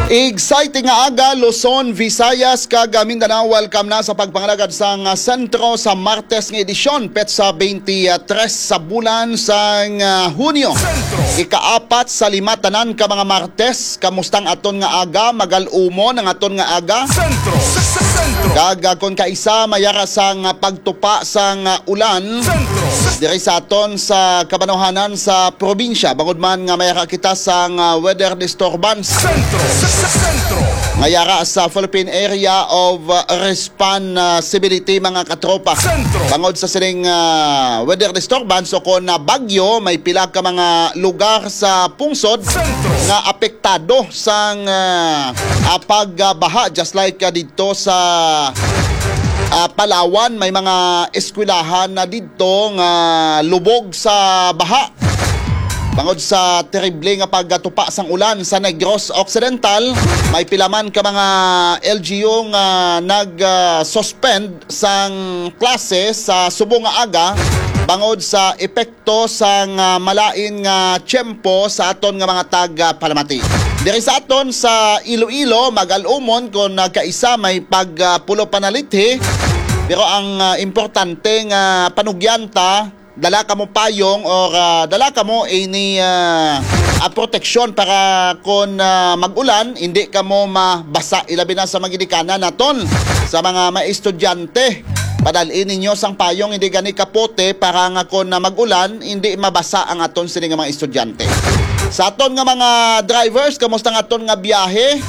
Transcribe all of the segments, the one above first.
Exciting nga aga, Luzon, Visayas, kag Mindanao, welcome na sa pagpangalagad sang sentro sa Martes nga edisyon, petsa 23 sa bulan sang Hunyo. Ikaapat sa lima tanan ka mga Martes, kamustang aton nga aga, magal-umon ang aton nga aga. Kag kon kaisa mayara sang pagtupa sang ulan diri sa aton sa kabanohanan sa probinsya, bangod man nga mayara kita sang weather disturbance. Ngayara sa Philippine Area of Responsibility mga katropa. Bangod sa sining weather disturbance o kon bagyo, may pila ka mga lugar sa pungsod nga apektado sang pagbaha, just like dito sa Palawan, may mga eskwelahan na dito nga lubog sa baha. Bangod sa terrible nga pagtupa sang ulan sa Negros Occidental, may pilaman ka mga LGU nga nag-suspend sang klase sa subong nga aga bangod sa epekto sang malain nga tiyempo sa aton nga mga taga-palamati. Diri sa aton sa Iloilo, magal-umon kung kaisa may pagpulo panalithi, pero ang importante nga panugyanta, dala ka mo payong or dala ka mo ini proteksyon para kung mag-ulan, hindi ka mo mabasa. Ilabi na sa magidikanan naton sa mga estudyante. Padalin ninyo sang payong, hindi gani kapote para nga kung mag-ulan, hindi mabasa ang aton sila nga mga estudyante. Sa aton nga mga drivers, kamusta nga aton nga biyahe?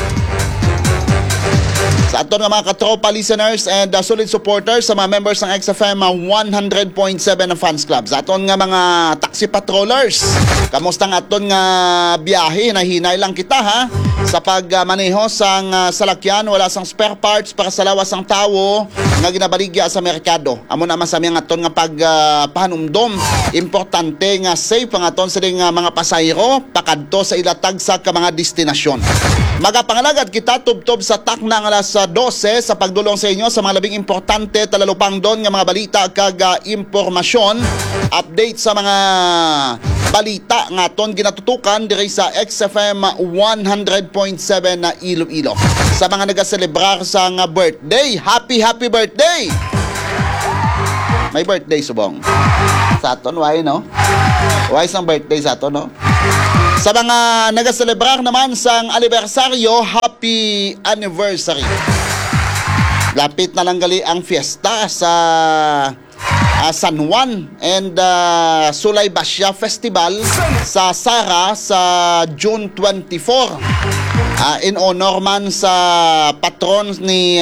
Sa aton nga mga katropa listeners and solid supporters, sa mga members ng XFM 100.7 na fans club. Sa aton nga mga taxi patrollers, kamusta nga aton nga biyahe? Nahinay lang kita ha sa pagmaneho sang salakyan, wala sang spare parts para sa lawas sang tawo nga ginabaligya sa merkado. Amo na masami ang aton nga pagpahanumdom. Importante nga safe ang aton sa mga pasahero pakadto sa ilatag sa mga destinasyon. Magapangalagad kita tubtob sa takna nga alas 12 sa pagdulong sa inyo sa mga labing importante talalupang doon nga mga balita kag impormasyon. Update sa mga balita nga aton ginatutukan diri sa XFM 100.7 na Iloilo. Sa mga nagaselebrar sa nga birthday, happy birthday! May birthday subong. Sa aton, why no? Why sang birthday sa aton, no? Sa mga nagaselebrar naman sang anibersaryo, happy anniversary. Lapit na lang gali ang fiesta sa San Juan and Sulay Basya Festival sa Sara sa June 24. In honor man sa patron ni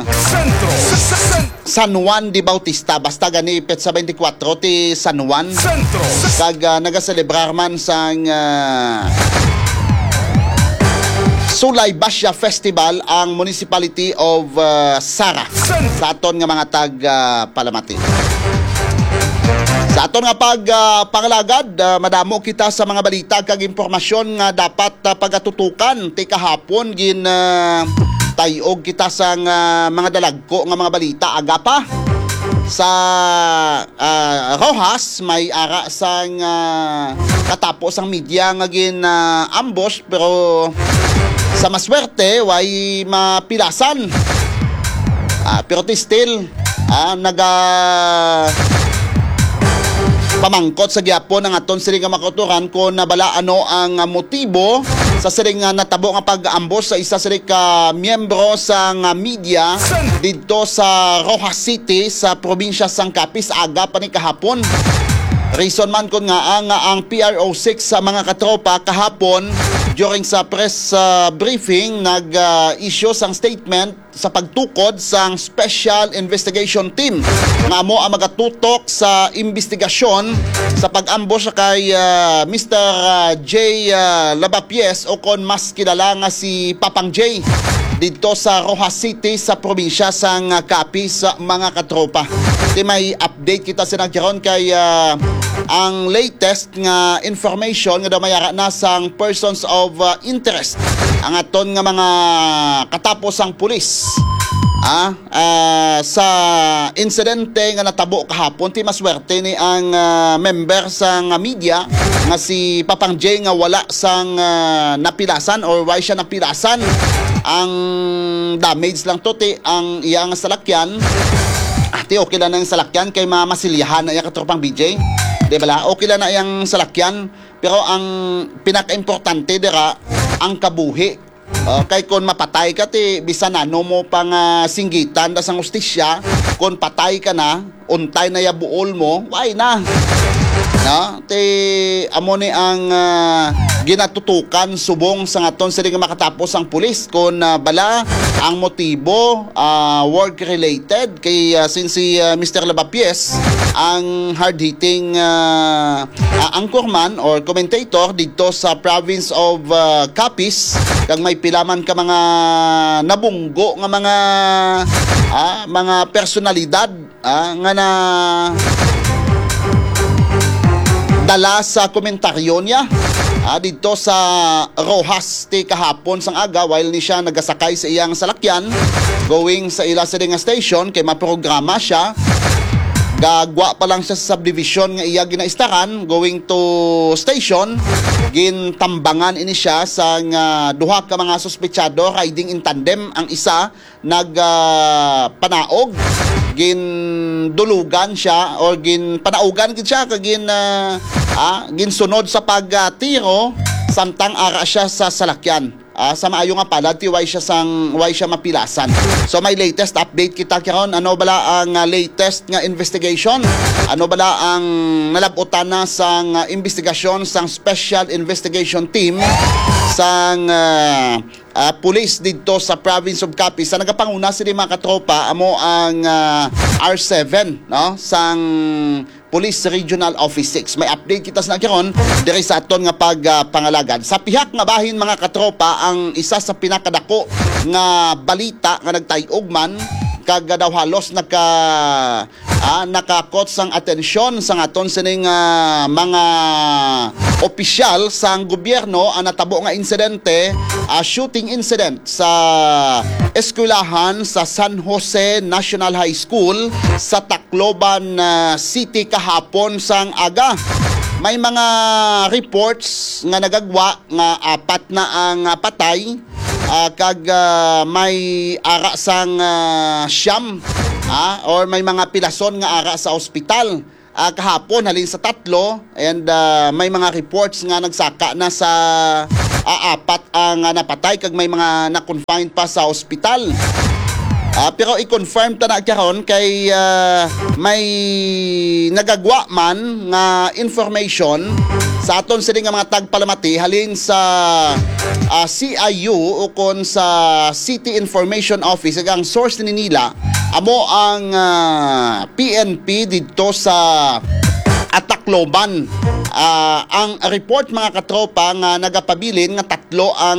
San Juan de Bautista, basta gani petsa 24 ti San Juan. Kag nagaselebrar man sang Sulay Basya Festival ang Municipality of Sara sa aton nga mga tag-palamati. Sa aton nga pangalagad, madamo kita sa mga balita kag impormasyon nga dapat pagatutukan. Ti kahapon gin tayog kita sa mga dalagko nga mga balita aga pa. Sa Rojas may ara sang katapos ang media nga gin ambush, pero sa maswerte way mapilasan. Pero still pamangkot sa gyapon ang aton siling nga makuturan kung nabala ano ang motibo sa siling natabo nga pag-ambos sa isa siling ka miyembro sa media dito sa Rojas City sa probinsya sang Capiz aga pa ni kahapon. Reason man kun nga ang PRO6 sa mga katropa kahapon during sa press briefing nag-issue sang statement sa pagtukod sang Special Investigation Team nga mo ang magatutok sa investigasyon sa pag-ambush kay Mr. J. Labapies o kon mas kilala nga si Papang J dito sa Rojas City sa probinsya sang Capiz sa mga katropa. Di may update kita sinagkaroon kay ang latest nga information nga daw mayara na sang persons of interest ang aton nga mga katapos ang pulis sa insidente nga natabo kahapon ti maswerte ni ang member sa media nga si Papang J nga wala sang napilasan or why siya napilasan. Ang damage lang to ti ang iyang salakyan. Ti okay lang na yung salakyan kay masilyahan na iya katropang BJ. Di ba? Okay lang na iyang salakyan pero ang pinaka-importante dira ang kabuhi. Kay kung mapatay ka ti bisan ano mo pang singgitan da sang ustisya, kung patay ka na untay na yabuol mo, why na ti amo ni ang ginatutukan subong sa ngaton sa nga makatapos ang pulis kung bala ang motibo work related kay since si Mr. Lavapies ang hard-hitting anchorman or commentator dito sa province of Capiz kag may pilaman ka mga nabunggo nga mga personalidad nga na dala sa komentaryo niya dito sa Rojas ti kahapon sang aga while ni siya nagasakay sa iyang salakyan going sa ila sa nga station kay maprograma siya. Gagwa pa lang siya sa subdivision nga iya ginaistaran going to station, gintambangan ini siya sa duha ka mga suspetsado riding in tandem. Ang isa panaog, gindulugan siya or ginpanaugan gid siya kag ginsunod sa pagtiro samtang ara siya sa salakyan. Sa maayo nga pala why siya mapilasan. So may latest update kita karon. Ano bala ang latest nga investigation? Ano bala ang nalabutan na sang investigasyon sang Special Investigation Team sang police dito sa province of Capiz. Sa nagapanguna sila mga katropa amo ang R7 no sang Police Regional Office 6. May update kita sa karon diri sa aton nga pagpangalagad. Sa pihak nga bahin mga katropa ang isa sa pinakadako nga balita nga nagtayog man kag daw halos nakakot sang atensyon sang aton sining mga opisyal sang gobyerno ang natabo nga insidente, shooting incident sa eskwelahan sa San Jose National High School sa Tacloban City kahapon sang aga. May mga reports nga nagagwa nga apat na ang patay kag may ara sang siyam or may mga pilason nga ara sa ospital. Kahapon halin sa 3 and may mga reports nga nagsaka na sa apat ang napatay kag may mga na-confine pa sa ospital. Pero i-confirm ta na karon kay may nagagwa man nga information sa aton sila nga mga tagpalamati halin sa CIU o kon sa City Information Office ang source ni nila amo ang PNP dito sa Tacloban. Ang report mga katropa nga nagapabilin nga 3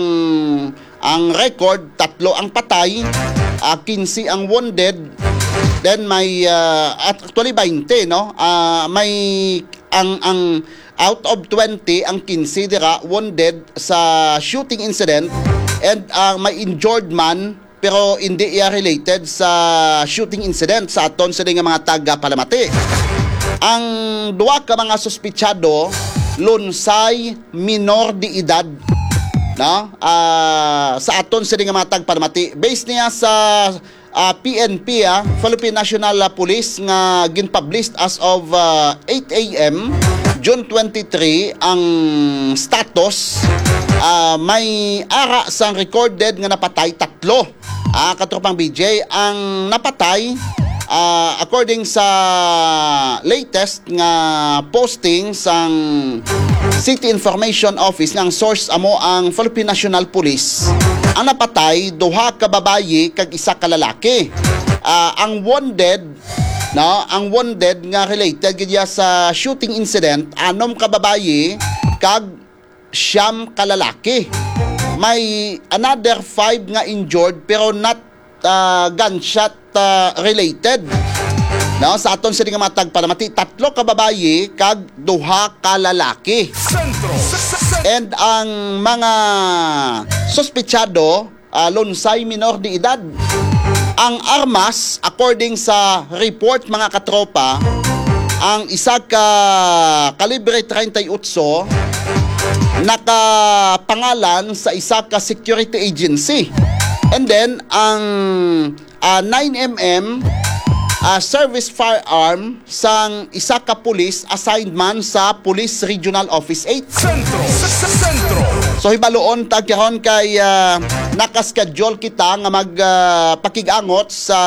ang record, 3 ang patay, 15 ang wounded, then may actually 20 no, may ang out of 20 ang 15 dira wounded sa shooting incident and may injured man pero hindi iya related sa shooting incident sa aton sa nga mga taga-palamati. Ang duwa ka mga suspitsado lunsay minor de edad no sa aton sa nga mga taga-palamati based niya sa PNP Philippine National Police nga ginpublished as of 8 AM June 23 ang status. May ara sang recorded nga napatay 3 katropang BJ ang napatay according sa latest nga posting sang City Information Office ng source amo ang Philippine National Police. Ang napatay 2 ka babayi kag 1 ka lalaki. Ang wounded nga related gid sa shooting incident 6 ka babayi kag 9 ka lalaki. May another 5 nga injured pero not gunshot related. No, sa aton sa nga matag palamati 3 ka babayi kag 2 ka lalaki. And ang mga suspetsado lunsay minor de edad. Ang armas, according sa report mga katropa, ang isa ka kalibre 38 nakapangalan sa isa ka security agency. And then, ang 9mm service firearm sang isa ka pulis assigned man sa Police Regional Office 8. Sentro. So hibaloon tagkaron kay nakaschedule kita nga magpakigangot sa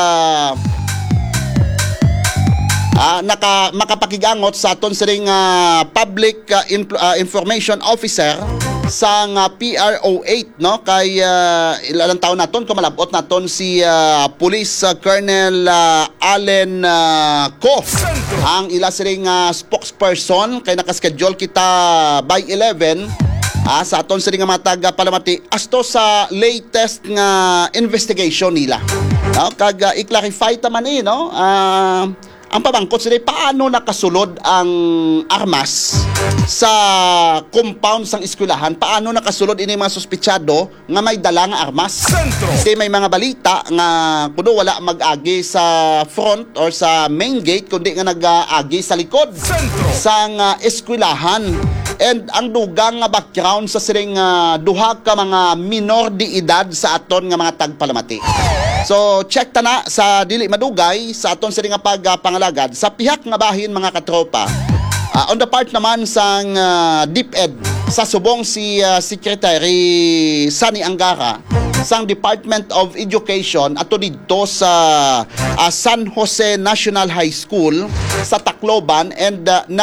makapakigangot sa aton siring public information officer sa PRO8 no kay ilang taon naton kumalabot naton si Police Colonel Allen Ko ang ila siring spokesperson kay nakaschedule kita by 11 sa aton siring mga taga Palamati asto sa latest nga investigation nila no kag i-clarify ta man no ang pabangkot sila, paano nakasulod ang armas sa compound sang eskwelahan? Paano nakasulod ini mga suspitsado nga may dala nga armas? Kasi may mga balita nga kuno wala mag-agi sa front or sa main gate kundi nga nag-agi sa likod sang eskwelahan. And ang dugang nga background sa siring duha ka mga minor de edad sa aton nga mga tagpalamati. So check ta na sa dili madugay sa aton siring nga pagpangalagad sa pihak nga bahin mga katropa. On the part naman sang DepEd sa subong si Secretary Sani Angara sang Department of Education ato didto sa San Jose National High School sa Tacloban and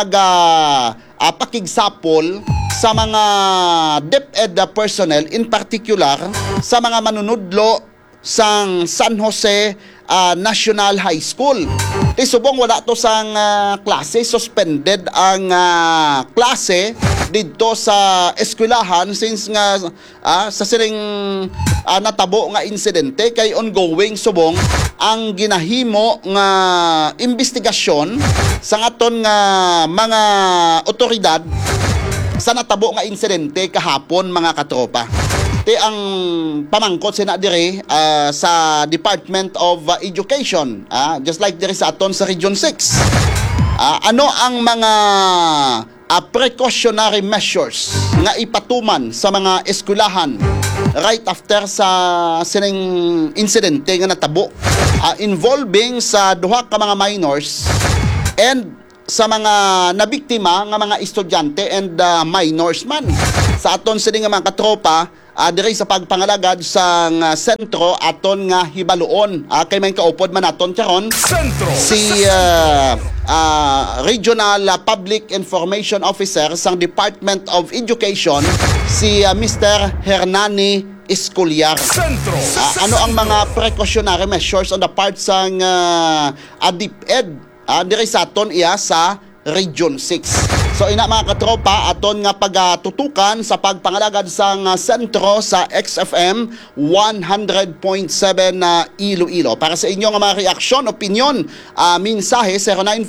pakigsapol sa mga DepEd personnel in particular sa mga manunudlo sang San Jose National High School. Subong wala to sang klase, suspended ang klase dito sa eskwelahan since nga sa siring natabo nga insidente kay ongoing subong ang ginahimo nga investigasyon sa ngaton nga mga otoridad sa natabo nga insidente kahapon mga katropa. Ang pamangkot sina dire sa Department of Education just like dire sa aton sa Region 6 ano ang mga precautionary measures nga ipatuman sa mga eskwelahan right after sa sining insidente nga natabo involving sa duha ka mga minors and sa mga nabiktima nga mga estudyante and minors man sa aton sining nga mga katropa diri sa pagpangalagad sa sentro aton nga hibaluon kay may kaupod man aton karon si Regional Public Information Officer sang Department of Education si Mr. Hernani Escolyar. Ano ang mga precautionary measures on the part sang DepEd diri sa aton iya sa Region 6. So ina mga katropa aton nga pagatutukan sa pagpangalagad sang sentro sa XFM 100.7 Iloilo. Para sa inyo nga mga reaksyon, opinion, mensahe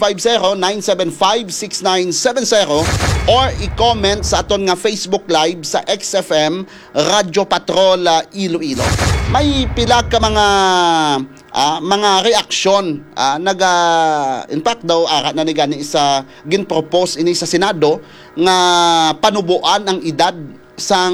0950-975-6970 or i-comment sa aton nga Facebook Live sa XFM Radyo Patrol Iloilo. May pila ka mga reaksyon in fact daw na ni gani sa ginpropose ini sa Senado nga panubuan ang edad sang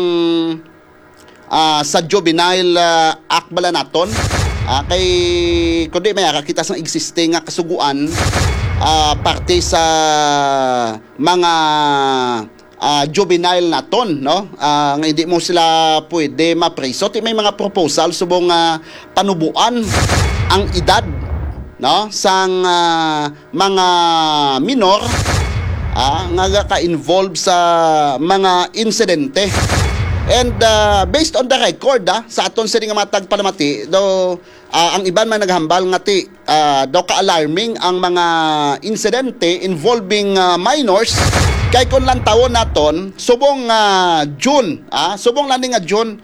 sa juvenile act bala naton kay kundi may kita sang existing nga kasuguan parte sa mga juvenile naton no nga hindi mo sila pwede ma-preso. May mga proposal subong panubuan ang edad no sang mga minor nga ka-involve sa mga insidente. And based on the record sa aton sining nga matag Palamati daw ang iban man naghambal nga ti daw ka-alarming ang mga insidente involving minors kay kun lang tawon naton subong June subong lang nga June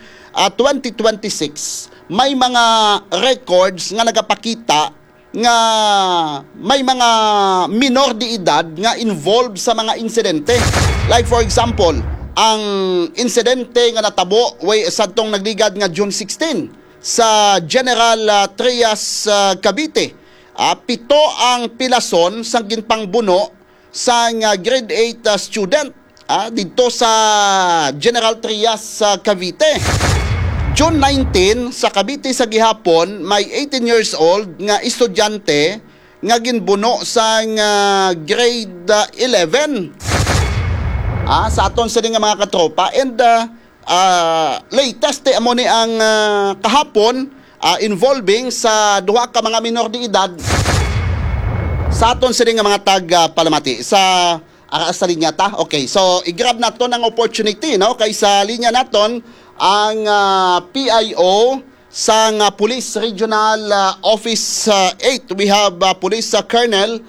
2026 may mga records nga nagapakita nga may mga minor de edad nga involved sa mga insidente. Like for example, ang insidente nga natabo way sadtong nagligad nga June 16 sa General Trias, Cavite. 7 ang pilason sa ginpangbuno sa grade 8 student dito sa General Trias, Cavite. June 19 sa Cavite sa gihapon, may 18 years old nga estudyante nga ginbuno sa grade 11. Sa aton sa nga mga katropa, and latest amo ni ang kahapon involving sa duha ka mga minor de edad sa aton sa nga mga palamati sa linya ta. Okay, so i-grab naton ang opportunity, no, kay sa linya naton ang PIO sa Police Regional Office 8. We have Police Colonel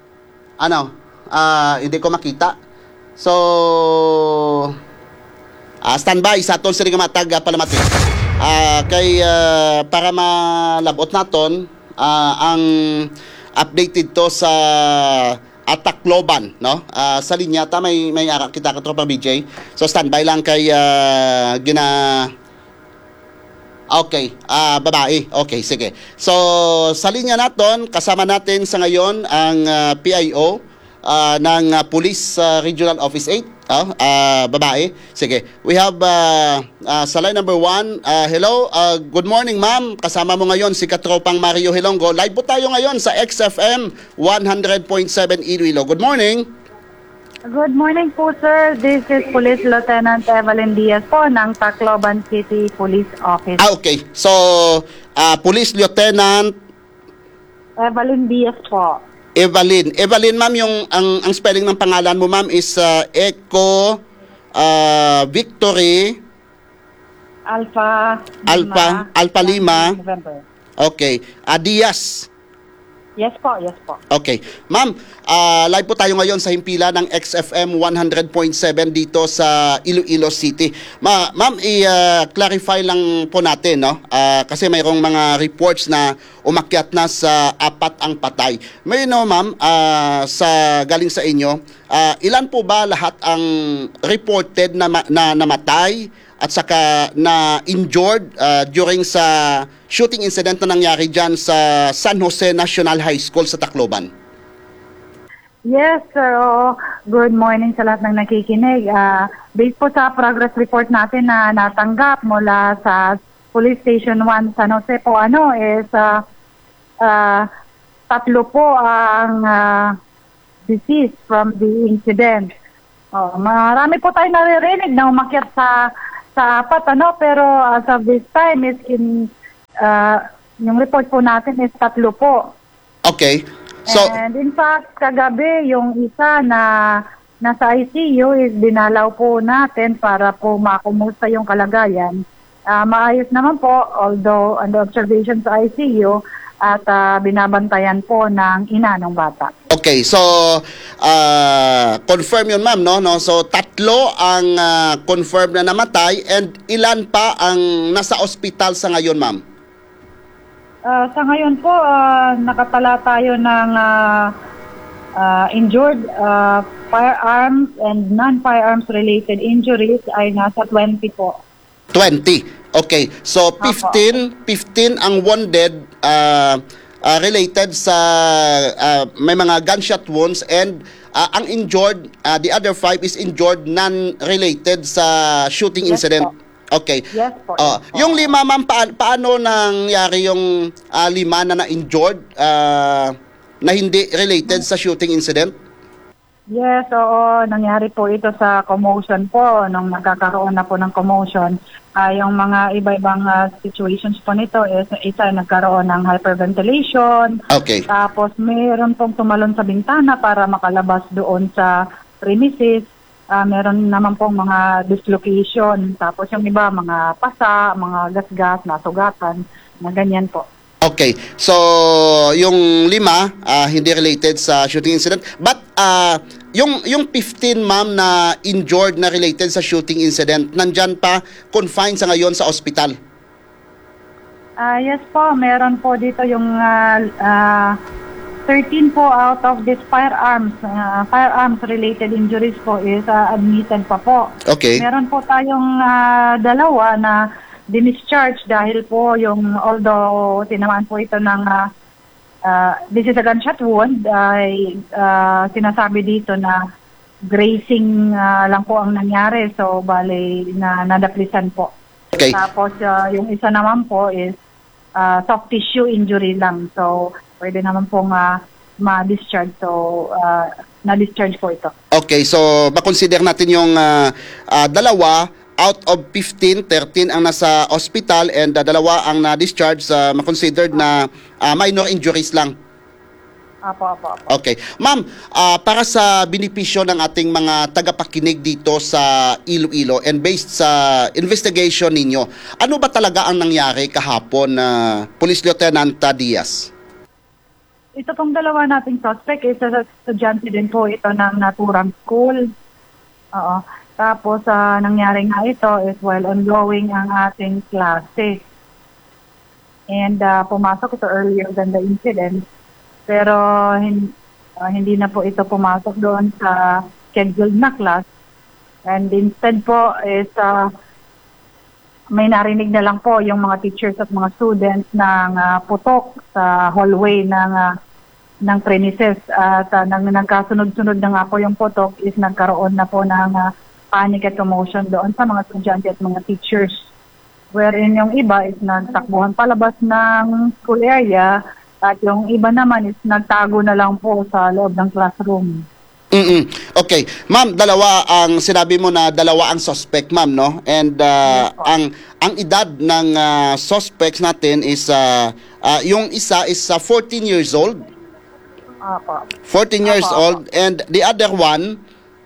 hindi ko makita. So standby sa aton sa mga palamati. Para malabot naton ang updated to sa Tacloban, no? Sa linya ta may ara kita ka tropa BJ. So standby lang kay Okay, babae. Okay, sige. So sa linya naton kasama natin sa ngayon ang PIO ng Police Regional Office 8. Babae. Sige. We have sa line number 1. Hello. Good morning, ma'am. Kasama mo ngayon si Katropang Mario Hilonggo. Live po tayo ngayon sa XFM 100.7 Iloilo. Good morning. Good morning po, sir. This is Police Lieutenant Evelyn Diaz po ng Tacloban City Police Office. Okay. So, Police Lieutenant Evelyn Diaz po. Evelyn, ma'am, ang spelling ng pangalan mo, ma'am, is Echo Victory Alpha Lima. November. Okay. Diaz. Yes po. Okay. Ma'am, live po tayo ngayon sa himpilan ng XFM 100.7 dito sa Iloilo City. Ma'am, i-clarify lang po natin, no? Kasi mayroong mga reports na umakyat na sa 4 ang patay. May ma'am, galing sa inyo, ilan po ba lahat ang reported na namatay at saka na injured during sa shooting incident na nangyari dyan sa San Jose National High School sa Tacloban? Yes, sir. Good morning sa lahat ng nakikinig. Based po sa progress report natin na natanggap mula sa Police Station 1 San Jose po, is 3 po ang deceased from the incident. Marami po tayo naririnig na umakyat sa 4, pero as of this time is yung report po natin is 3 po. Okay. So, and in fact, kagabi yung isa na nasa ICU is dinalaw po natin para po makumusta yung kalagayan. Maayos naman po, although under observation sa ICU, at binabantayan po ng ina ng bata. Okay, so confirm yun, ma'am, no? So 3 ang confirm na namatay, and ilan pa ang nasa ospital sa ngayon, ma'am? Sa ngayon po, nakatala tayo ng injured firearms and non-firearms related injuries ay nasa 20 po. 20. Okay. So 15 ang wounded related sa may mga gunshot wounds, and ang injured, the other 5 is injured non-related sa shooting incident. Po. Okay. Yes po. Yung 5, ma'am, paano nangyari yung 5 na na-injured na hindi related sa shooting incident? Yes, oo. Nangyari po ito sa commotion po. Nung nagkakaroon na po ng commotion, yung mga iba-ibang situations po nito is isa nagkaroon ng hyperventilation. Okay. Tapos mayroon pong tumalon sa bintana para makalabas doon sa premises. Meron naman pong mga dislocation. Tapos yung iba, mga pasa, mga gasgas, nasugatan, na ganyan po. Okay. So, yung 5, hindi related sa shooting incident. But, yung 15, ma'am, na injured na related sa shooting incident, nandyan pa, confined sa ngayon sa ospital? Yes po. Meron po dito yung 13 po out of this firearms-related injuries po is admitted pa po. Okay. Meron po tayong 2 na dinischarge dahil po although tinamaan po ito ng this is a gunshot wound, ay sinasabi dito na grazing lang po ang nangyari. So, bale, nadaplisan po. Okay. Tapos, yung isa naman po is soft tissue injury lang. So, pwede naman pong ma-discharge. So, na-discharge po ito. Okay, so makonsider natin yung dalawa out of 15, 13 ang nasa hospital and dalawa ang na-discharge, makonsidered na minor injuries lang. Apo. Okay. Ma'am, para sa benepisyo ng ating mga tagapakinig dito sa Iloilo and based sa investigation ninyo, ano ba talaga ang nangyari kahapon, Police Lieutenant Diaz? Ito pong dalawa nating suspect, isa sa estudyante din po ito ng naturang school. Oo. Tapos, nangyari nga ito is while ongoing ang ating klase. And pumasok ito earlier than the incident. Pero hindi na po ito pumasok doon sa scheduled na class. And instead po is may narinig na lang po yung mga teachers at mga students ng putok sa hallway ng premises. At nang nagkasunod-sunod na nga po yung putok is nagkaroon na po ng panic at commotion doon sa mga estudyante at mga teachers. Wherein yung iba is nagtakbuhan palabas ng school area at yung iba naman is nagtago na lang po sa loob ng classroom. Okay. Ma'am, sinabi mo na dalawa ang suspect, ma'am, no? And ang edad ng suspects natin is yung isa is 14 years old. Apo. 14 years old and the other one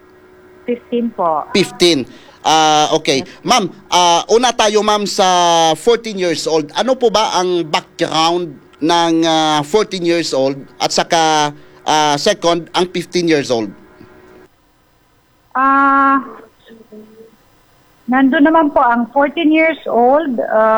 15 po. 15. Okay. Ma'am, una tayo ma'am sa 14 years old. Ano po ba ang background ng 14 years old at saka second ang 15 years old? Nandun naman po ang 14 years old.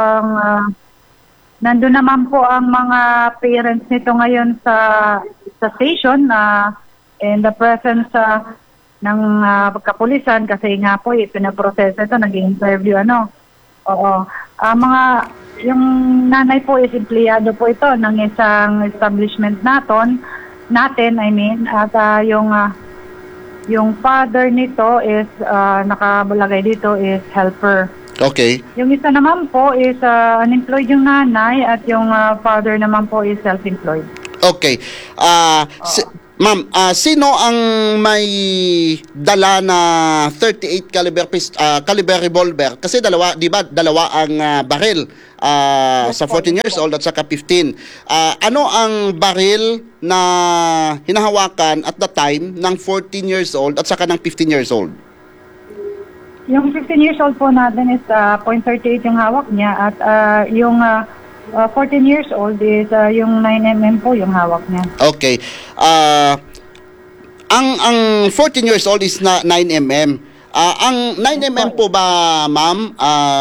Nandun naman po ang mga parents nito ngayon sa station in the presence ng kapulisan kasi nga po pinaproseso ito, nag-interview Oo. Yung nanay po is empleyado po ito ng isang establishment natin, at yung father nito is nakabalagay dito is helper. Okay. Yung isa naman po is unemployed yung nanay at yung father naman po is self-employed. Okay. Ma'am, sino ang may dala na 38 caliber revolver? Kasi dalawa, 'di ba? Dalawa ang baril sa 14 years old at saka 15. Ano ang baril na hinahawakan at the time ng 14 years old at saka ng 15 years old? Yung 15 years old po natin is .38 yung hawak niya at yung 14 years old is yung 9mm po yung hawak niya. Okay. Ang 14 years old is na 9mm. Ang 9mm po ba, ma'am,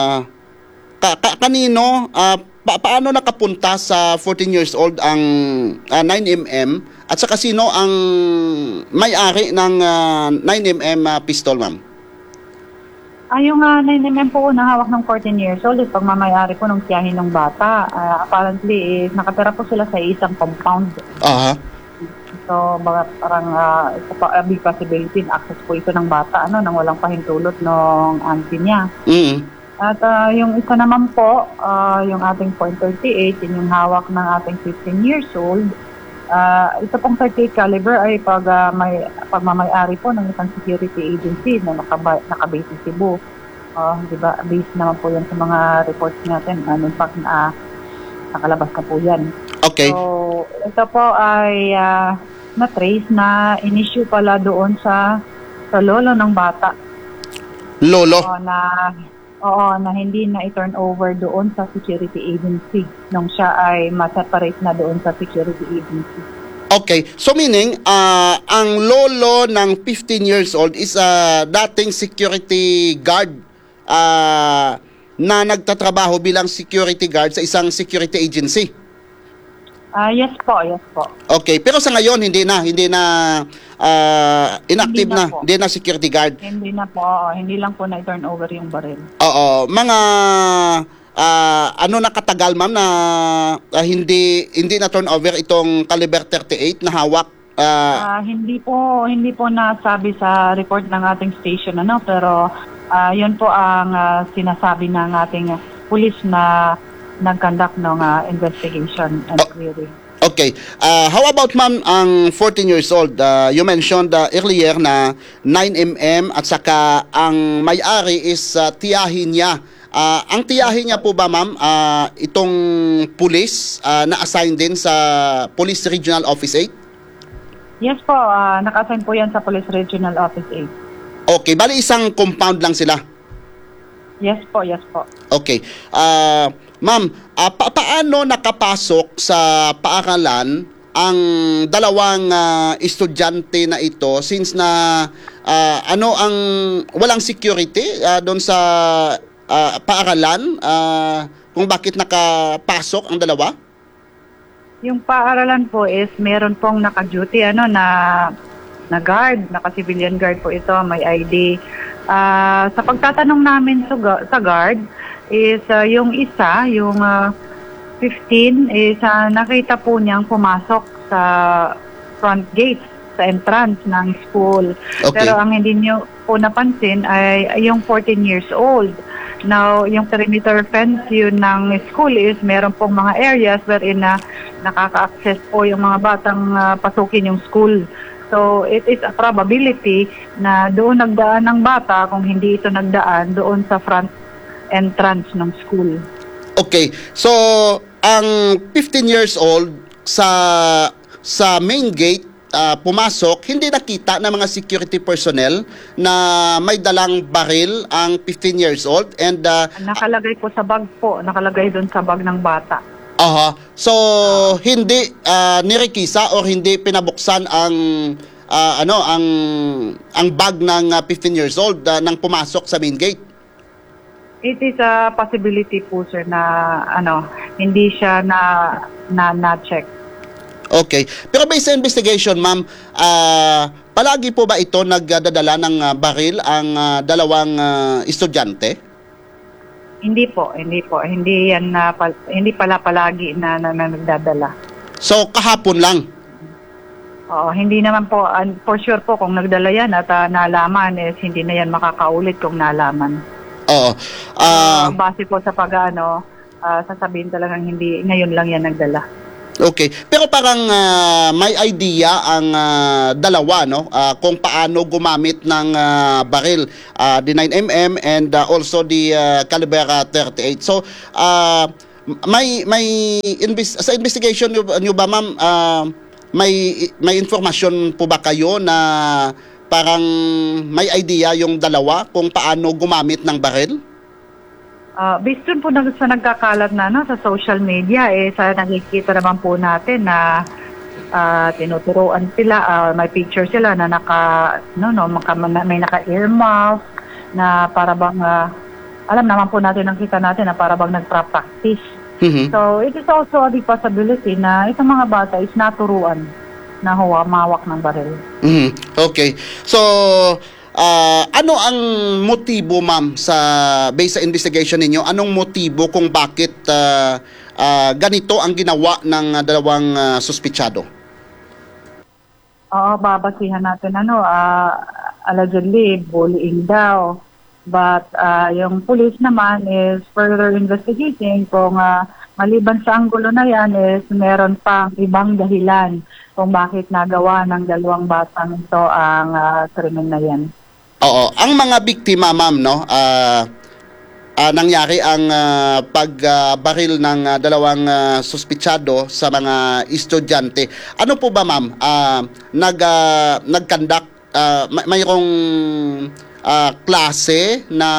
kanino, paano nakapunta sa 14 years old ang 9mm at saka sino ang may-ari ng 9mm pistol, ma'am? Yung 9mm po na hawak ng 14 years old is pagmamayari po ng tiyahin ng bata. Apparently, nakatira po sila sa isang compound. So, parang ito pa, big possibility na access po ito ng bata, nang walang pahintulot ng auntie niya. At yung isa naman po, yung ating .38, yun yung hawak ng ating 15 years old. Ito pong 38 caliber ay pagmamayari po ng isang security agency na nakabase sa Cebu. Diba, based naman po yan sa mga reports natin. In fact, nakalabas na po yan. Okay. So, ito po ay na-trace na in-issue pala doon sa lolo ng bata. Lolo? Na hindi na i-turn over doon sa security agency nung siya ay ma-separate na doon sa security agency. Okay. So meaning, ang lolo ng 15 years old is dating security guard na nagtatrabaho bilang security guard sa isang security agency. Yes po. Okay, pero sa ngayon hindi na inactive hindi na security guard. Hindi na po, hindi lang po na i-turn over yung baril. Oo, mga ano na katagal ma'am na hindi na turnover itong caliber 38 na hawak? Hindi po nasabi sa report ng ating station pero yun po ang sinasabi ng ating pulis na nag-conduct ng investigation and query. Okay. How about ma'am ang 14 years old? You mentioned earlier na 9mm at saka ang may-ari is tiyahin niya. Ang tiyahin niya po ba ma'am itong pulis na assign din sa Police Regional Office 8? Yes po, naka-assign po yan sa Police Regional Office 8. Okay, bali isang compound lang sila. Yes po. Okay. Ma'am, paano nakapasok sa paaralan ang dalawang estudyante na ito since na ang walang security doon sa paaralan kung bakit nakapasok ang dalawa? Yung paaralan po is meron pong naka-duty na guard, naka-civilian guard po ito, may ID. Sa pagtatanong namin sa guard is yung isa, yung 15 is nakita po niyang pumasok sa front gate, sa entrance ng school. Okay. Pero ang hindi niyo po napansin ay yung 14 years old. Now, yung perimeter fence yun ng school is meron pong mga areas wherein nakaka-access po yung mga batang pasukin yung school. So, it is a probability na doon nagdaan ng bata kung hindi ito nagdaan doon sa front entrance ng school. Okay. So, ang 15 years old sa main gate pumasok, hindi nakita ng mga security personnel na may dalang baril ang 15 years old and Nakalagay po sa bag po, nakalagay doon sa bag ng bata. So hindi nirekisa or hindi pinabuksan ang ang bag ng 15 years old nang pumasok sa main gate. It is a possibility po sir na hindi siya na check. Okay. Pero based sa investigation, ma'am, palagi po ba ito nagdadala ng baril ang dalawang estudyante? Hindi po. Hindi yan hindi pala palagi na nagdadala. So kahapon lang. Oo, hindi naman po for sure po kung nagdala yan at nalaman hindi na yan makakaulit kung nalaman. Oo. Base po sa sasabihin talagang hindi ngayon lang yan nagdala. Okay. Pero parang may idea ang dalawa kung paano gumamit ng baril, the 9mm and also the caliber 38. So sa investigation niyo ba ma'am may informasyon po ba kayo na parang may idea yung dalawa kung paano gumamit ng baril? Based dun po sa nagkakalat na sa social media, sa nakikita naman po natin na tinuturuan sila, may picture sila na may naka-earmuff, na para bang, alam naman po natin, nakita natin na para bang nagpa-practice. Mm-hmm. So, it is also a big possibility na itong mga bata is naturuan na mawak ng baril. Mm-hmm. Okay. So, ano ang motibo ma'am based sa investigation ninyo? Anong motibo kung bakit ganito ang ginawa ng dalawang suspitsado? Babasihan natin allegedly bullying daw. But yung police naman is further investigating kung maliban sa anggulo na yan is meron pang ibang dahilan kung bakit nagawa ng dalawang batang ito ang krimen na yan. Oo, ang mga biktima ma'am nangyari ang pagbaril ng dalawang suspitsado sa mga estudyante. Ano po ba ma'am? Nag-conduct mayroong klase na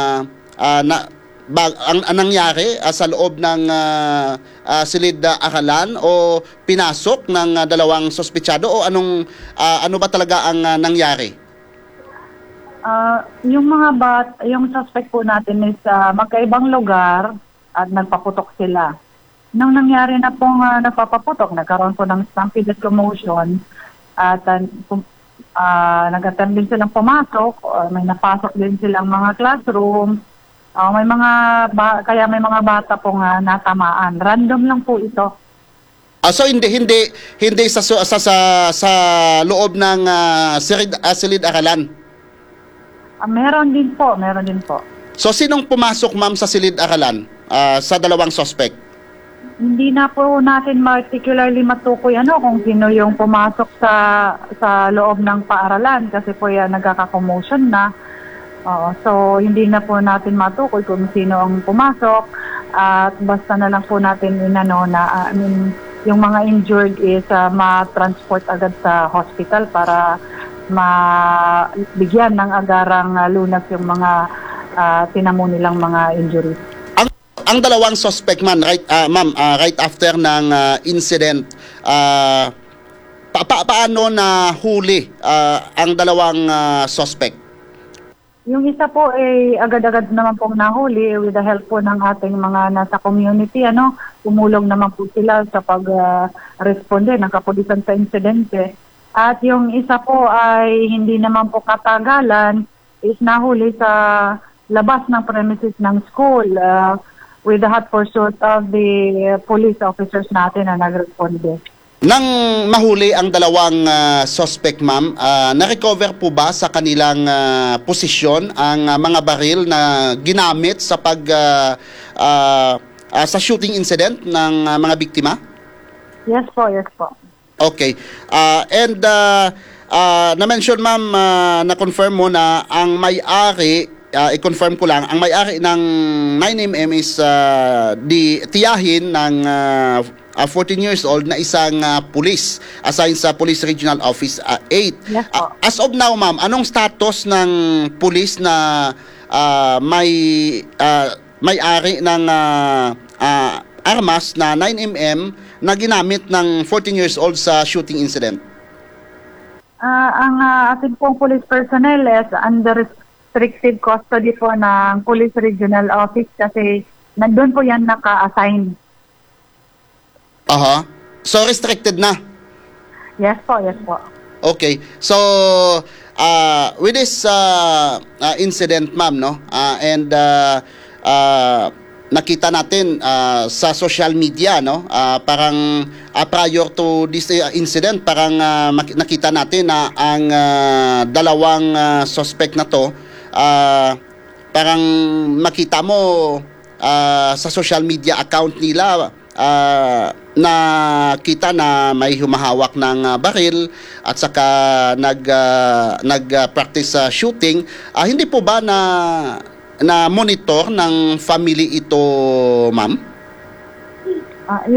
ang nangyari sa loob ng silid aralan o pinasok ng dalawang suspitsado o ano ba talaga ang nangyari? Yung suspect po natin is magkaibang lugar at nagpaputok sila. Nung nangyari na pong nagpapaputok, nagkaroon po ng stampede commotion at nag-attempt din silang pumasok, may napasok din silang mga classroom May mga kaya may mga bata pong natamaan. Random lang po ito. So hindi sa loob ng silid-aralan. Meron din po. So sinong pumasok ma'am sa silid-aralan sa dalawang suspect? Hindi na po natin particularly matukoy kung sino yung pumasok sa loob ng paaralan kasi po yan nagkaka-commotion na. So hindi na po natin matukoy kung sino ang pumasok at basta na lang po natin yung mga injured is ma-transport agad sa hospital para mabigyan ng agarang lunas yung mga tinamo nilang mga injuries. Ang dalawang suspect man ma'am right after ng incident paano na huli ang dalawang suspect? Yung isa po ay agad-agad naman pong nahuli with the help po ng ating mga nasa community tumulong naman po sila sa pag-responde ng kapulisan sa insidente. At yung isa po ay hindi naman po katagalan is nahuli sa labas ng premises ng school with the hot pursuit of the police officers natin na nag-responde. Nang mahuli ang dalawang suspect, ma'am, na-recover po ba sa kanilang posisyon ang mga baril na ginamit sa sa shooting incident ng mga biktima? Yes po. Okay. Na-mention, ma'am, na-confirm mo na ang may-ari, i-confirm ko lang, ang may-ari ng 9mm is di tiyahin ng 14 years old na isang pulis assigned sa Police Regional Office 8. Yes, po. As of now, ma'am, anong status ng pulis na may-ari ng armas na 9mm na ginamit ng 14 years old sa shooting incident? Ang ating pong police personnel is under restricted custody po ng Police Regional Office kasi nandun po yan naka-assign. So restricted na? Yes po. Okay. So with this incident, ma'am, no? And nakita natin sa social media, no? Parang prior to this incident, parang nakita natin na ang dalawang suspect na to parang makita mo sa social media account nila nakita na may humahawak ng baril at saka nag-practice sa shooting. Hindi po ba na monitor ng family ito, ma'am?